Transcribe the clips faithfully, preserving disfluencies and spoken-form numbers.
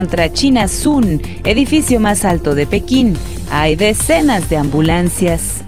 Contra China Sun, edificio más alto de Pekín. Hay decenas de ambulancias.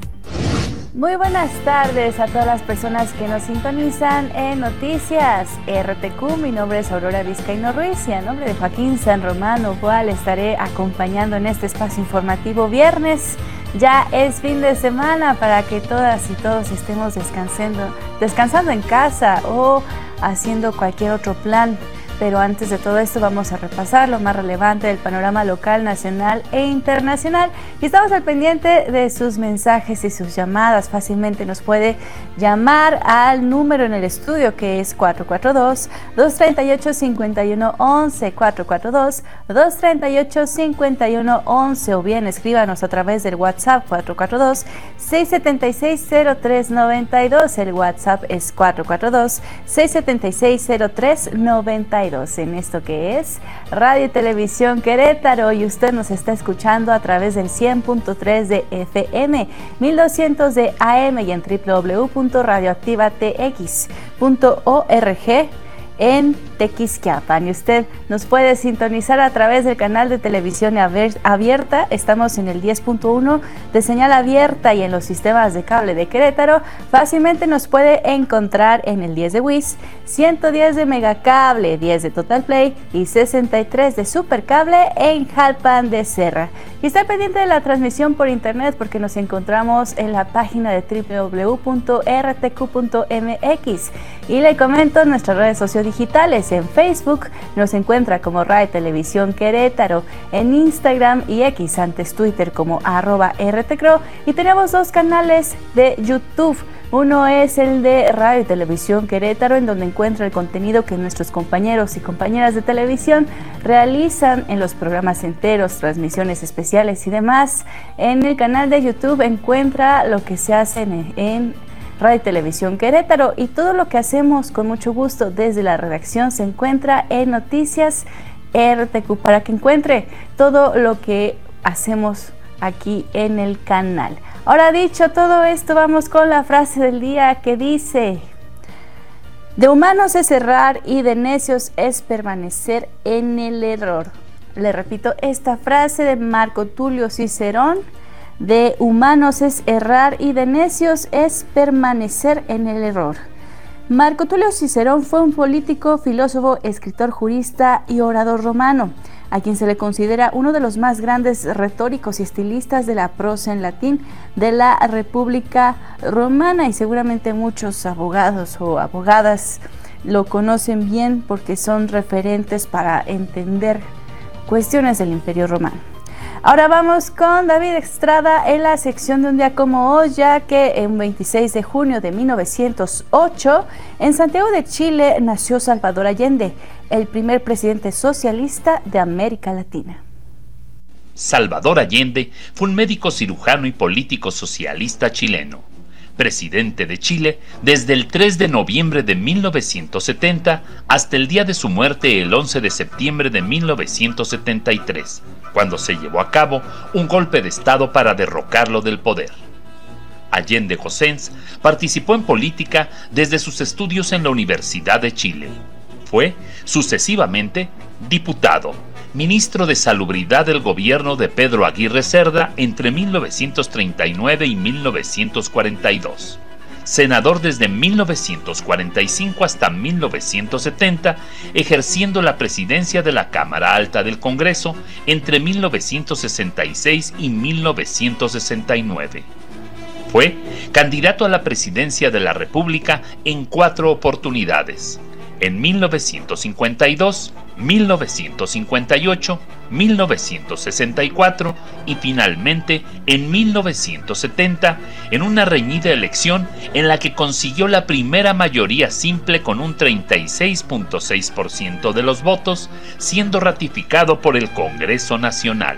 Muy buenas tardes a todas las personas que nos sintonizan en Noticias R T Q. Mi nombre es Aurora Vizcaíno Ruiz y a nombre de Joaquín San Romano, cual estaré acompañando en este espacio informativo viernes. Ya es fin de semana para que todas y todos estemos descansando, descansando en casa o haciendo cualquier otro plan. Pero antes de todo esto vamos a repasar lo más relevante del panorama local, nacional e internacional. Y estamos al pendiente de sus mensajes y sus llamadas. Fácilmente nos puede llamar al número en el estudio que es cuatro cuatro dos, dos tres ocho, cinco uno uno uno, cuatro cuatro dos, dos tres ocho, cinco uno uno uno, o bien escríbanos a través del WhatsApp cuatro cuatro dos, seis siete seis, cero tres nueve dos. El WhatsApp es cuatro cuatro dos, seis siete seis, cero tres nueve dos. En esto que es Radio y Televisión Querétaro, y usted nos está escuchando a través del cien punto tres de F M, mil doscientos de A M y en doble u doble u doble u punto radioactiva t x punto org en Tequisquiapan. Y usted nos puede sintonizar a través del canal de televisión abierta. Estamos en el diez punto uno de señal abierta y en los sistemas de cable de Querétaro. Fácilmente nos puede encontrar en el diez de Wiz, ciento diez de Megacable, diez de Total Play y sesenta y tres de Supercable en Jalpan de Serra. Y está pendiente de la transmisión por internet porque nos encontramos en la página de doble u doble u doble u punto r t q punto m x. Y le comento nuestras redes sociodigitales. En Facebook nos encuentra como Radio Televisión Querétaro, en Instagram y X, antes Twitter, como arroba rtcro, y tenemos dos canales de YouTube. Uno es el de Radio y Televisión Querétaro, en donde encuentra el contenido que nuestros compañeros y compañeras de televisión realizan en los programas enteros, transmisiones especiales y demás. En el canal de YouTube encuentra lo que se hace en, en Radio y Televisión Querétaro, y todo lo que hacemos con mucho gusto desde la redacción se encuentra en Noticias R T Q, para que encuentre todo lo que hacemos aquí en el canal. Ahora, dicho todo esto, vamos con la frase del día que dice: de humanos es errar y de necios es permanecer en el error. Le repito esta frase de Marco Tulio Cicerón: de humanos es errar y de necios es permanecer en el error. Marco Tulio Cicerón fue un político, filósofo, escritor, jurista y orador romano, a quien se le considera uno de los más grandes retóricos y estilistas de la prosa en latín de la República Romana, y seguramente muchos abogados o abogadas lo conocen bien porque son referentes para entender cuestiones del Imperio Romano. Ahora vamos con David Estrada en la sección de un día como hoy, ya que en veintiséis de junio de mil novecientos ocho, en Santiago de Chile, nació Salvador Allende, el primer presidente socialista de América Latina. Salvador Allende fue un médico cirujano y político socialista chileno, presidente de Chile desde el tres de noviembre de mil novecientos setenta hasta el día de su muerte el once de septiembre de mil novecientos setenta y tres, cuando se llevó a cabo un golpe de Estado para derrocarlo del poder. Allende Gossens participó en política desde sus estudios en la Universidad de Chile. Fue, sucesivamente, diputado, ministro de Salubridad del gobierno de Pedro Aguirre Cerda entre mil novecientos treinta y nueve y mil novecientos cuarenta y dos, senador desde mil novecientos cuarenta y cinco hasta mil novecientos setenta, ejerciendo la presidencia de la Cámara Alta del Congreso entre mil novecientos sesenta y seis y mil novecientos sesenta y nueve. Fue candidato a la presidencia de la República en cuatro oportunidades: en mil novecientos cincuenta y dos, mil novecientos cincuenta y ocho, mil novecientos sesenta y cuatro y finalmente en mil novecientos setenta, en una reñida elección en la que consiguió la primera mayoría simple con un treinta y seis punto seis por ciento de los votos, siendo ratificado por el Congreso Nacional.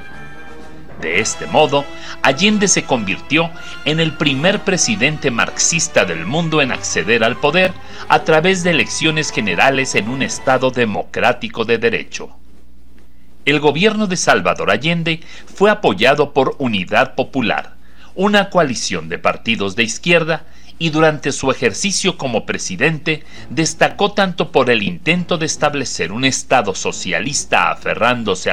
De este modo, Allende se convirtió en el primer presidente marxista del mundo en acceder al poder a través de elecciones generales en un Estado democrático de derecho. El gobierno de Salvador Allende fue apoyado por Unidad Popular, una coalición de partidos de izquierda, y durante su ejercicio como presidente destacó tanto por el intento de establecer un Estado socialista aferrándose